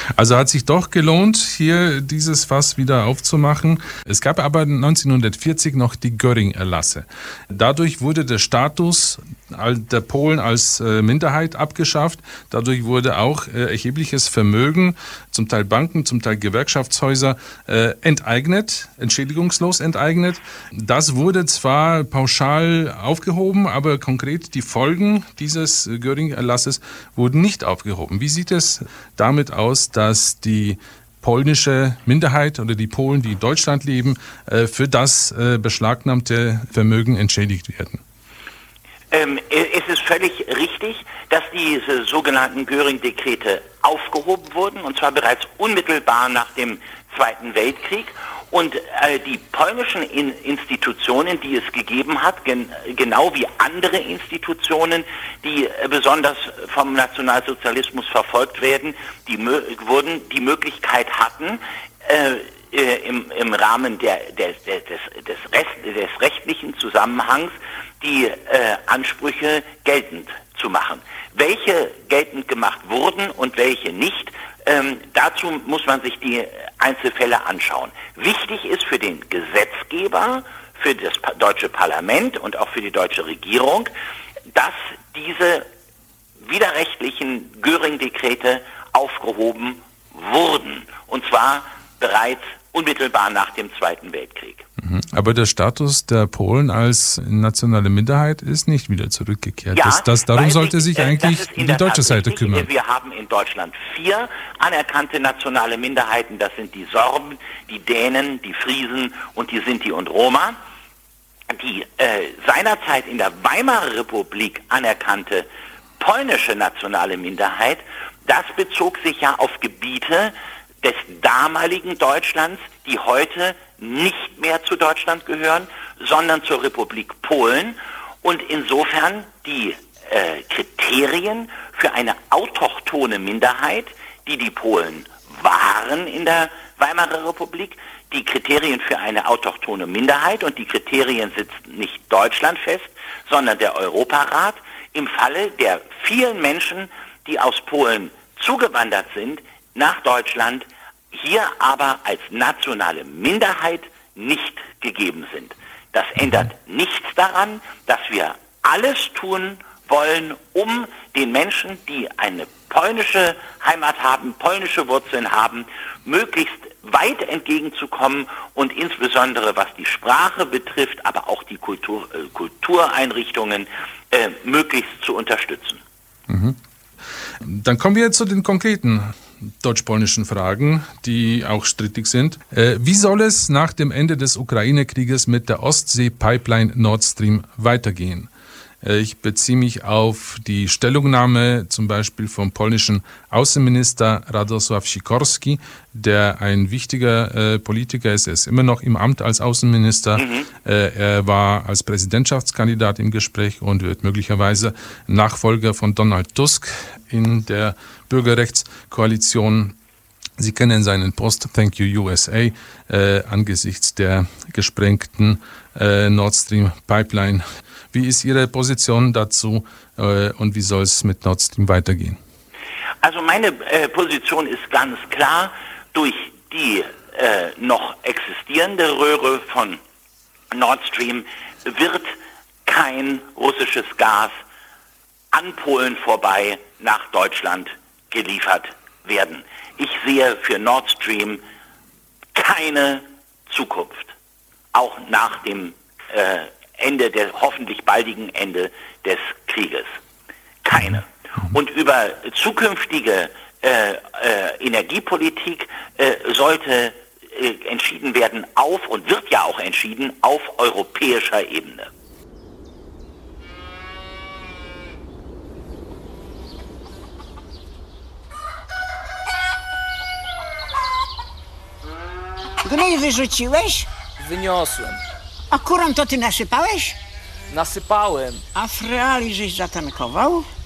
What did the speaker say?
Also hat sich doch gelohnt, hier dieses Fass wieder aufzumachen. Es gab aber 1940 noch die Göring-Erlasse. Dadurch wurde der Status der Polen als Minderheit abgeschafft. Dadurch wurde auch erhebliches Vermögen, zum Teil Banken, zum Teil Gewerkschaftshäuser, enteignet, entschädigungslos enteignet. Das wurde zwar pauschal aufgehoben, aber konkret die Folgen dieses Göring-Erlasses wurden nicht aufgehoben. Wie sieht es damit aus, dass die polnische Minderheit oder die Polen, die in Deutschland leben, für das beschlagnahmte Vermögen entschädigt werden? Es ist völlig richtig, dass diese sogenannten Göring-Dekrete aufgehoben wurden, und zwar bereits unmittelbar nach dem Zweiten Weltkrieg. Und die polnischen Institutionen, die es gegeben hat, genau wie andere Institutionen, die besonders vom Nationalsozialismus verfolgt werden, die Möglichkeit hatten, im Rahmen des rechtlichen Zusammenhangs die Ansprüche geltend zu machen. Welche geltend gemacht wurden und welche nicht, dazu muss man sich die Einzelfälle anschauen. Wichtig ist für den Gesetzgeber, für das deutsche Parlament und auch für die deutsche Regierung, dass diese widerrechtlichen Göring-Dekrete aufgehoben wurden. Und zwar bereits unmittelbar nach dem Zweiten Weltkrieg. Aber der Status der Polen als nationale Minderheit ist nicht wieder zurückgekehrt. Ja, darum sollte sich eigentlich die deutsche Seite kümmern. Wir haben in Deutschland 4 anerkannte nationale Minderheiten. Das sind die Sorben, die Dänen, die Friesen und die Sinti und Roma. Die seinerzeit in der Weimarer Republik anerkannte polnische nationale Minderheit, das bezog sich ja auf Gebiete des damaligen Deutschlands, die heute nicht mehr zu Deutschland gehören, sondern zur Republik Polen. Und insofern die Kriterien für eine autochthone Minderheit, die Polen waren in der Weimarer Republik, die Kriterien für eine autochthone Minderheit, und die Kriterien sitzt nicht Deutschland fest, sondern der Europarat, im Falle der vielen Menschen, die aus Polen zugewandert sind, nach Deutschland, hier aber als nationale Minderheit nicht gegeben sind. Das ändert nichts daran, dass wir alles tun wollen, um den Menschen, die eine polnische Heimat haben, polnische Wurzeln haben, möglichst weit entgegenzukommen und insbesondere was die Sprache betrifft, aber auch die Kultureinrichtungen möglichst zu unterstützen. Dann kommen wir zu den konkreten deutsch-polnischen Fragen, die auch strittig sind. Wie soll es nach dem Ende des Ukraine-Krieges mit der Ostsee-Pipeline Nord Stream weitergehen? Ich beziehe mich auf die Stellungnahme zum Beispiel vom polnischen Außenminister Radosław Sikorski, der ein wichtiger Politiker ist. Er ist immer noch im Amt als Außenminister. Er war als Präsidentschaftskandidat im Gespräch und wird möglicherweise Nachfolger von Donald Tusk in der Bürgerrechtskoalition. Sie kennen seinen Post, Thank you USA, angesichts der gesprengten Nord Stream Pipeline. Wie ist Ihre Position dazu und wie soll es mit Nord Stream weitergehen? Also meine Position ist ganz klar, durch die noch existierende Röhre von Nord Stream wird kein russisches Gas an Polen vorbei nach Deutschland geliefert werden. Ich sehe für Nord Stream keine Zukunft, auch nach dem hoffentlich baldigen Ende des Krieges. Keine. Und über zukünftige Energiepolitik sollte entschieden werden und wird ja auch entschieden auf europäischer Ebene. Gnój wyrzuciłeś? Wyniosłem. A kurom to ty nasypałeś? Nasypałem. A freali żeś zatankował?